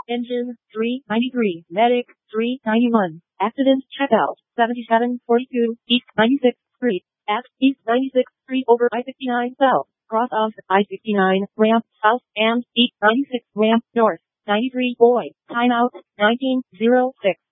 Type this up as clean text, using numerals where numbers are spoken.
Engine 393, Medic 391, Accident Checkout 7742 East 96th Street, at East 96th Street over I-59 South, cross off I-59 ramp south and East 96 ramp north. 93 Boy, timeout 1906.